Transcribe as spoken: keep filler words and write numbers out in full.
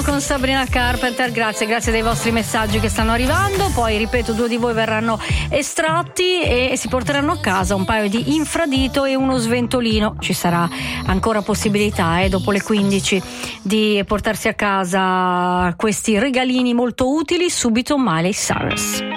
con Sabrina Carpenter, grazie, grazie dei vostri messaggi che stanno arrivando. Poi ripeto, due di voi verranno estratti e si porteranno a casa un paio di infradito e uno sventolino. Ci sarà ancora possibilità eh, dopo le quindici di portarsi a casa questi regalini molto utili. Subito Miley Cyrus.